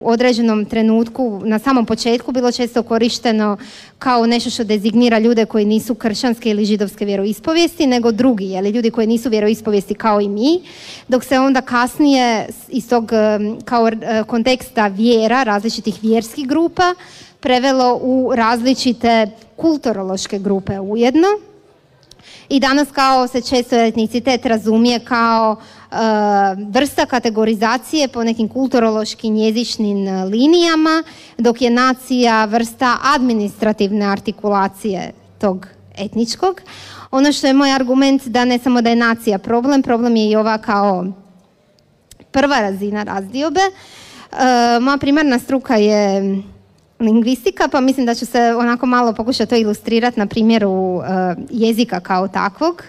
u određenom trenutku, na samom početku, bilo često korišteno kao nešto što dezignira ljude koji nisu kršćanske ili židovske vjeroispovijesti, nego drugi, ljudi koji nisu vjeroispovijesti kao i mi, dok se onda kasnije iz tog kao konteksta vjera, različitih vjerskih grupa, prevelo u različite kulturološke grupe ujedno. I danas kao se često etnicitet razumije kao vrsta kategorizacije po nekim kulturološkim jezičnim linijama, dok je nacija vrsta administrativne artikulacije tog etničkog. Ono što je moj argument da ne samo da je nacija problem, problem je i ova kao prva razina razdiobe. Moja primarna struka je lingvistika, pa mislim da ću se onako malo pokušati to ilustrirati na primjeru jezika kao takvog.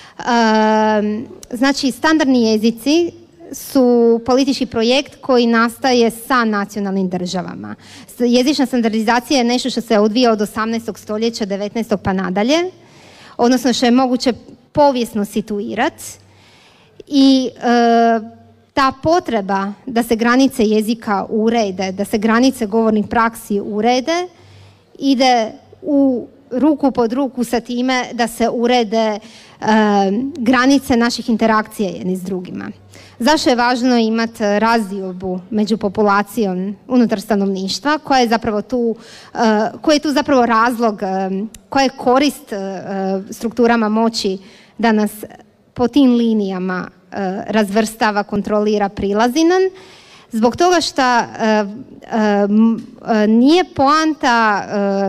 Znači, standardni jezici su politički projekt koji nastaje sa nacionalnim državama. Jezična standardizacija je nešto što se odvija od 18. stoljeća, 19. pa nadalje, odnosno što je moguće povijesno situirati i ta potreba da se granice jezika urede, da se granice govornih praksi urede, ide u ruku pod ruku sa time da se urede granice naših interakcija jedni s drugima. Zašto je važno imati razdiobu među populacijom unutar stanovništva, koja je zapravo tu, koji je tu zapravo razlog, koja je korist strukturama moći da nas po tim linijama razvrstava, kontrolira, prilazi nam, zbog toga što nije poanta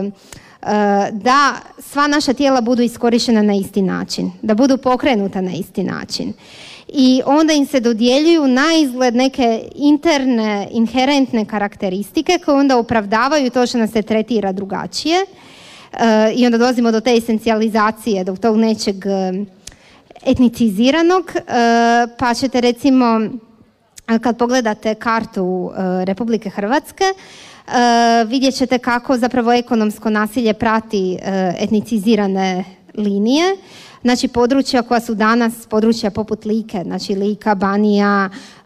da sva naša tijela budu iskorištena na isti način, da budu pokrenuta na isti način. I onda im se dodjeljuju na izgled neke interne, inherentne karakteristike koje onda opravdavaju to što nas se tretira drugačije. I onda dolazimo do te esencijalizacije, do tog nečeg etniciziranog, pa ćete recimo, kad pogledate kartu Republike Hrvatske, vidjet ćete kako zapravo ekonomsko nasilje prati etnicizirane linije. Znači područja koja su danas područja poput Like, znači Lika, Banija,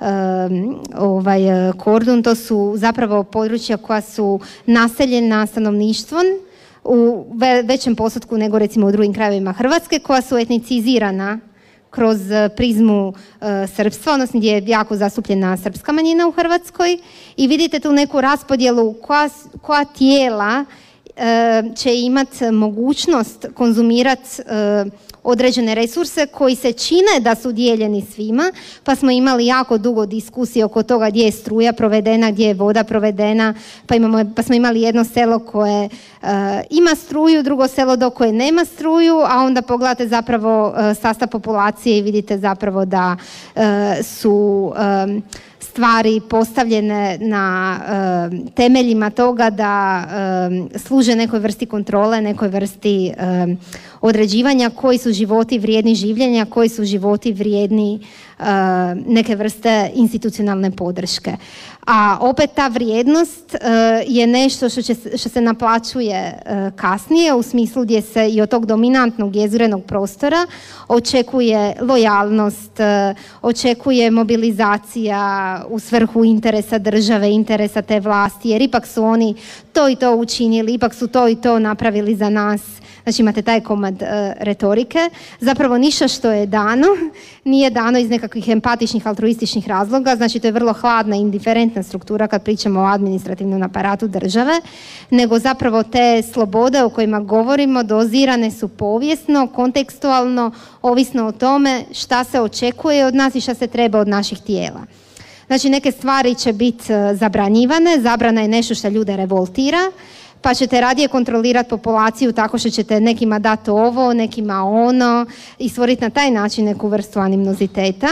Kordun, to su zapravo područja koja su naseljena stanovništvom u većem postotku nego recimo u drugim krajevima Hrvatske, koja su etnicizirana kroz prizmu srpstva, odnosno gdje je jako zastupljena srpska manjina u Hrvatskoj, i vidite tu neku raspodjelu koja tijela će imati mogućnost konzumirati određene resurse koji se čine da su dijeljeni svima, pa smo imali jako dugo diskusije oko toga gdje je struja provedena, gdje je voda provedena, pa smo imali jedno selo koje ima struju, drugo selo do koje nema struju, a onda pogledate zapravo sastav populacije i vidite zapravo da su stvari postavljene na temeljima toga da služe nekoj vrsti kontrole, nekoj vrsti određivanja koji su životi vrijedni življenja, koji su životi vrijedni neke vrste institucionalne podrške. A opet ta vrijednost je nešto što se naplaćuje kasnije, u smislu gdje se i od tog dominantnog jezgrenog prostora očekuje lojalnost, očekuje mobilizacija u svrhu interesa države, interesa te vlasti, jer ipak su oni to i to učinili, ipak su to i to napravili za nas. Znači imate taj komad retorike. Zapravo ništa što je dano nije dano iz nekakvih empatičnih, altruističnih razloga, znači to je vrlo hladna, indiferentna struktura kad pričamo o administrativnom aparatu države, nego zapravo te slobode o kojima govorimo dozirane su povijesno, kontekstualno, ovisno o tome šta se očekuje od nas i šta se treba od naših tijela. Znači neke stvari će biti zabranjivane, zabrana je nešto što ljude revoltira, pa ćete radije kontrolirati populaciju tako što ćete nekima dati ovo, nekima ono i stvoriti na taj način neku vrstu animoziteta.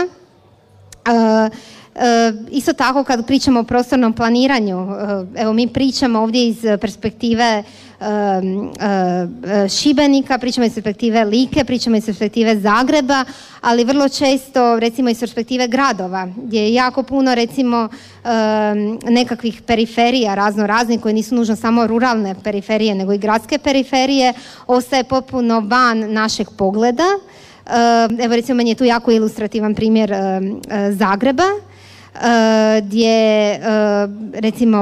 Isto tako kad pričamo o prostornom planiranju, evo mi pričamo ovdje iz perspektive Šibenika, pričamo iz perspektive Like, pričamo iz perspektive Zagreba, ali vrlo često recimo iz perspektive gradova, gdje je jako puno recimo nekakvih periferija raznih koje nisu nužno samo ruralne periferije nego i gradske periferije, ostaje potpuno van našeg pogleda. Evo recimo meni je tu jako ilustrativan primjer Zagreba. gdje recimo